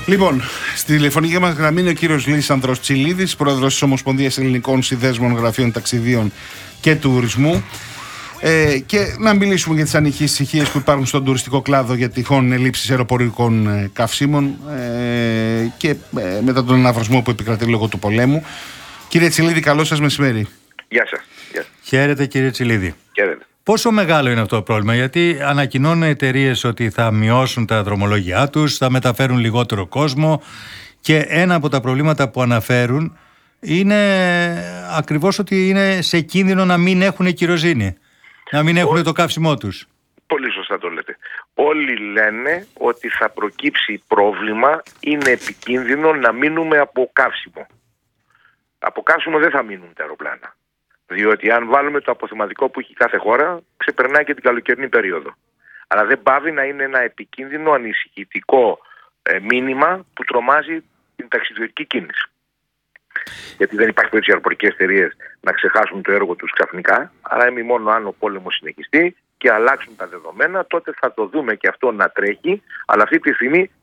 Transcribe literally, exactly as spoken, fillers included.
Λοιπόν, στη τηλεφωνική μας γραμμή είναι ο κύριος Λύσανδρος Τσιλίδης, πρόεδρος της Ομοσπονδίας Ελληνικών Συνδέσμων Γραφείων Ταξιδίων και Τουρισμού. Ε, και να μιλήσουμε για τις ανησυχίες που υπάρχουν στον τουριστικό κλάδο για τυχόν ελλείψεις αεροπορικών ε, καυσίμων ε, και ε, μετά τον αναβρασμό που επικρατεί λόγω του πολέμου. Κύριε Τσιλίδη, καλό σας μεσημέρι. Γεια σας. Γεια σας. Χαίρετε, κύριε Τσιλίδη. Χαίρετε. Πόσο μεγάλο είναι αυτό το πρόβλημα? Γιατί ανακοινώνουν εταιρείες ότι θα μειώσουν τα δρομολόγια τους, θα μεταφέρουν λιγότερο κόσμο, και ένα από τα προβλήματα που αναφέρουν είναι ακριβώς ότι είναι σε κίνδυνο να μην έχουν κυροζήνη, να μην έχουν Ό, το καύσιμό τους. Πολύ σωστά το λέτε. Όλοι λένε ότι θα προκύψει πρόβλημα, είναι επικίνδυνο να μείνουμε από καύσιμο. Από καύσιμο δεν θα μείνουν τα αεροπλάνα. Διότι αν βάλουμε το αποθεματικό που έχει κάθε χώρα, ξεπερνάει και την καλοκαιρινή περίοδο. Αλλά δεν πάβει να είναι ένα επικίνδυνο, ανησυχητικό ε, μήνυμα που τρομάζει την ταξιδιωτική κίνηση. Γιατί δεν υπάρχει περίπτωση οι αεροπορικές εταιρείες να ξεχάσουν το έργο τους ξαφνικά, αλλά εμεί μόνο αν ο πόλεμος συνεχιστεί και αλλάξουν τα δεδομένα, τότε θα το δούμε και αυτό να τρέχει. Αλλά αυτή τη στιγμή